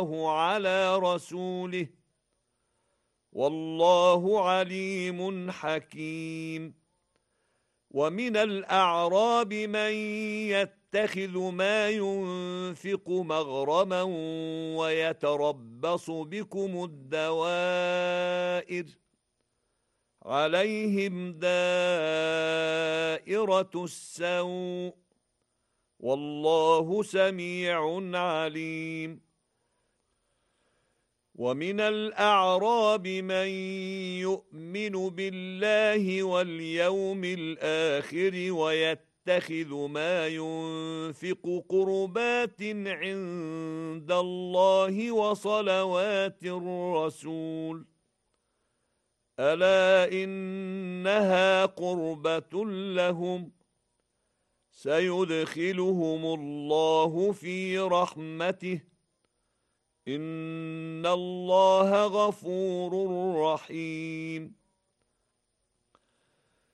على رسوله والله عليم حكيم. ومن الأعراب من يتخذ ما ينفق مغرما ويتربص بكم الدوائر عليهم دائرة السوء والله سميع عليم. ومن الأعراب من يؤمن بالله واليوم الآخر ويتخذ ما ينفق قربات عند الله وصلوات الرسول ألا إنها قربة لهم سيدخلهم الله في رحمته إن الله غفور رحيم.